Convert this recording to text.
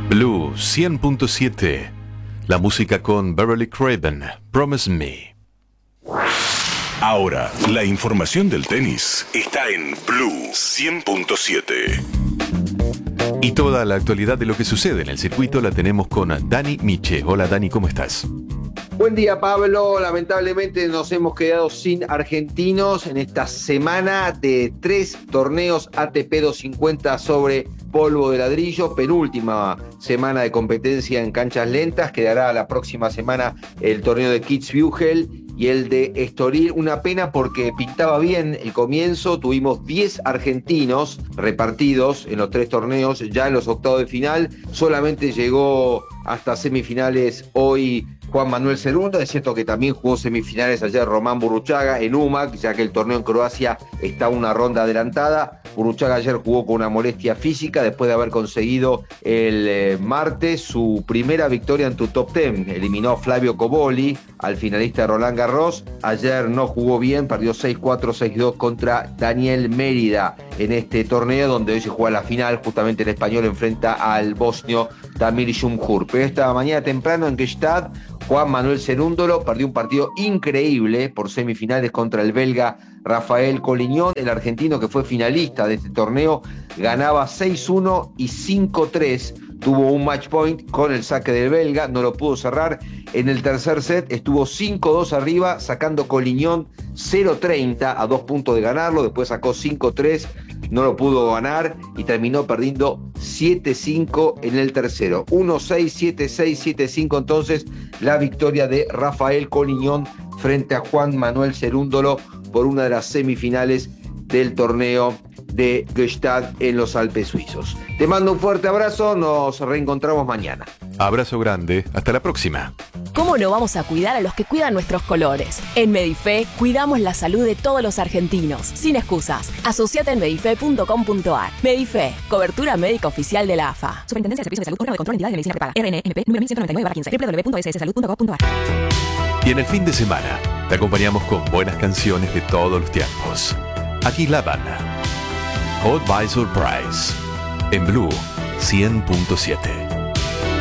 Blue 100.7. La música con Beverly Craven, Promise Me. Ahora, la información del tenis está en Blue 100.7. Y toda la actualidad de lo que sucede en el circuito la tenemos con Dani Miche. Hola Dani, ¿cómo estás? Buen día, Pablo. Lamentablemente nos hemos quedado sin argentinos en esta semana de 3 torneos ATP 250 sobre polvo de ladrillo. Penúltima semana de competencia en canchas lentas. Quedará la próxima semana el torneo de Kitzbühel y el de Estoril. Una pena porque pintaba bien el comienzo. Tuvimos 10 argentinos repartidos en los 3 torneos. Ya en los octavos de final solamente llegó hasta semifinales hoy Juan Manuel Cerúndolo. Es cierto que también jugó semifinales ayer Román Burruchaga en UMAC, ya que el torneo en Croacia está una ronda adelantada. Burruchaga ayer jugó con una molestia física después de haber conseguido el martes su primera victoria en tu top 10. Eliminó a Flavio Cobolli, al finalista de Roland Garros. Ayer no jugó bien, perdió 6-4, 6-2 contra Daniel Mérida en este torneo, donde hoy se juega la final. Justamente el español enfrenta al bosnio Damir Šumhur. Pero esta mañana temprano en Gstaad, Juan Manuel Cerúndolo perdió un partido increíble por semifinales contra el belga Rafael Collignon. El argentino, que fue finalista de este torneo, ganaba 6-1 y 5-3. Tuvo un match point con el saque del belga, no lo pudo cerrar. En el tercer set estuvo 5-2 arriba, sacando Collignon 0-30 a 2 puntos de ganarlo. Después sacó 5-3, no lo pudo ganar y terminó perdiendo 7-5 en el tercero. 1-6, 7-6, 7-5 entonces la victoria de Rafael Collignon frente a Juan Manuel Cerúndolo por una de las semifinales del torneo de Gstaad en los Alpes suizos. Te mando un fuerte abrazo, nos reencontramos mañana. Abrazo grande, hasta la próxima. ¿Cómo no vamos a cuidar a los que cuidan nuestros colores? En Medife cuidamos la salud de todos los argentinos, sin excusas. Asociate en medife.com.ar. Medife, cobertura médica oficial de la AFA. Superintendencia de Servicios de Salud, Órgano de Control, Entidades de Medicina Prepaga. RNMP, número 1199/15. www.sssalud.gov.ar. Y en el fin de semana, te acompañamos con buenas canciones de todos los tiempos. Aquí la banda. Caught by Surprise. En Blue 100.7.